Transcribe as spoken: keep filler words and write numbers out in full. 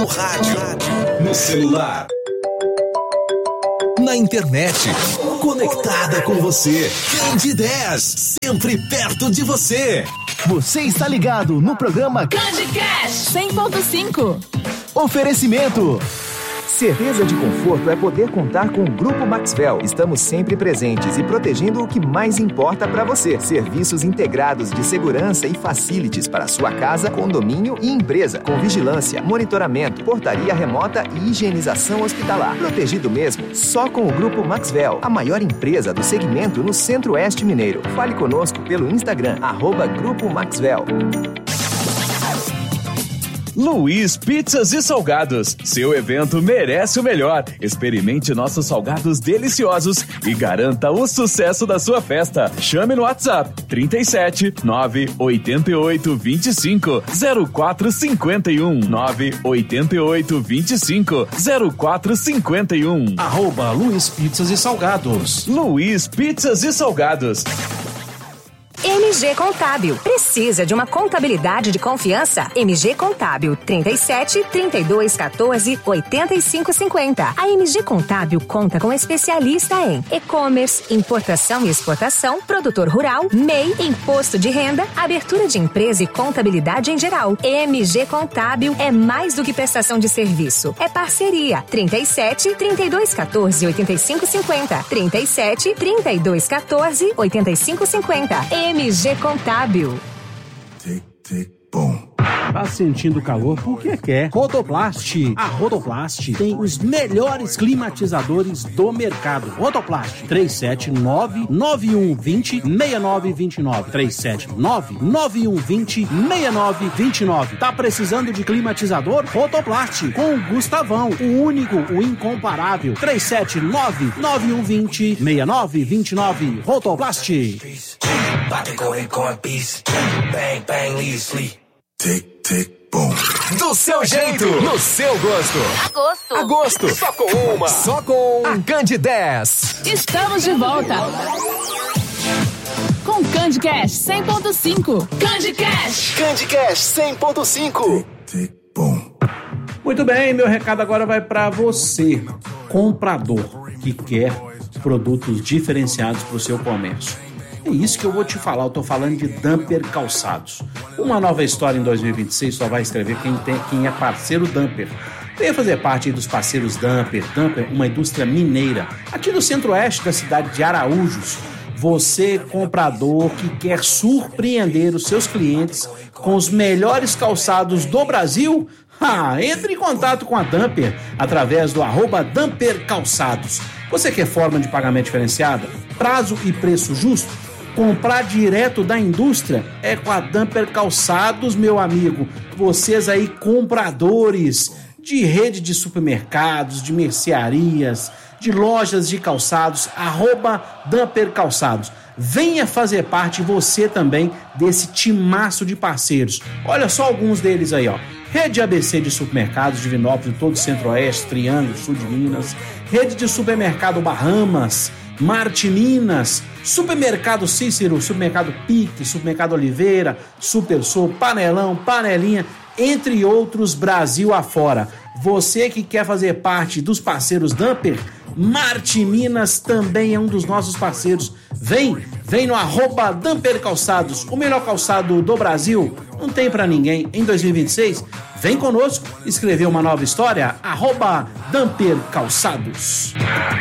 no rádio, no celular, na internet, conectada com você. Candidez, sempre perto de você. Você está ligado no programa Candicast cem ponto cinco. Oferecimento. Certeza de conforto é poder contar com o Grupo Maxvel. Estamos sempre presentes e protegendo o que mais importa para você. Serviços integrados de segurança e facilities para sua casa, condomínio e empresa. Com vigilância, monitoramento, portaria remota e higienização hospitalar. Protegido mesmo, só com o Grupo Maxvel, a maior empresa do segmento no Centro-Oeste Mineiro. Fale conosco pelo Instagram, arroba Grupo Maxvel. Luiz Pizzas e Salgados. Seu evento merece o melhor. Experimente nossos salgados deliciosos e garanta o sucesso da sua festa. Chame no WhatsApp trinta e sete, nove oito oito, vinte e cinco, zero quatro cinquenta e um, nove oito oito, vinte e cinco, zero quatro cinquenta e um. Arroba Luiz Pizzas e Salgados. Luiz Pizzas e Salgados. M G Contábil. Precisa de uma contabilidade de confiança? M G Contábil, trinta e sete, trinta e dois, quatorze, oitenta e cinco, cinquenta. A M G Contábil conta com especialista em e-commerce, importação e exportação, produtor rural, M E I, imposto de renda, abertura de empresa e contabilidade em geral. M G Contábil é mais do que prestação de serviço. É parceria. trinta e sete, trinta e dois, quatorze, oitenta e cinco, cinquenta. trinta e sete, trinta e dois, quatorze, oitenta e cinco, cinquenta. M G Contábil. Tic, tic, bom. Tá sentindo calor porque quer. Rodoplast. A Rodoplast tem os melhores climatizadores do mercado. Rodoplast. três sete nove, nove um dois zero, seis nove dois nove. três sete nove, nove um dois zero, seis nove dois nove. Tá precisando de climatizador? Rodoplast. Com o Gustavão. O único, o incomparável. três sete nove, nove um dois zero, seis nove dois nove. Rodoplast. Tic, tic, bom. Do seu jeito, no seu gosto. Agosto. Agosto. Só com uma. Só com a Candidez. Estamos de volta com Candicast cem ponto cinco. Candicast. Candicast cem ponto cinco. Tic, tic, bom. Muito bem, meu recado agora vai para você, comprador que quer produtos diferenciados para o seu comércio. É isso que eu vou te falar, eu tô falando de Dumper Calçados. Uma nova história em dois mil e vinte e seis só vai escrever quem, tem, quem é parceiro Dumper. Venha fazer parte dos parceiros Dumper. Dumper, uma indústria mineira, aqui no centro-oeste da cidade de Araújos. Você, comprador que quer surpreender os seus clientes com os melhores calçados do Brasil, ah, entre em contato com a Dumper através do arroba Dumper Calçados. Você quer forma de pagamento diferenciada, prazo e preço justo? Comprar direto da indústria é com a Dumper Calçados, meu amigo. Vocês aí, compradores de rede de supermercados, de mercearias, de lojas de calçados, arroba Dumper Calçados. Venha fazer parte você também desse timaço de parceiros. Olha só alguns deles aí, ó. Rede A B C de supermercados, Divinópolis, todo o Centro-Oeste, Triângulo, Sul de Minas. Rede de supermercado Bahamas, Marte Minas, Supermercado Cícero, Supermercado Pique, Supermercado Oliveira, Super Sul, Panelão, Panelinha, entre outros Brasil afora. Você que quer fazer parte dos parceiros Dumper, Marte Minas também é um dos nossos parceiros. Vem, vem no arroba Dumper Calçados, o melhor calçado do Brasil. Não tem pra ninguém. Em dois mil e vinte e seis, vem conosco escrever uma nova história, arroba Dumper Calçados.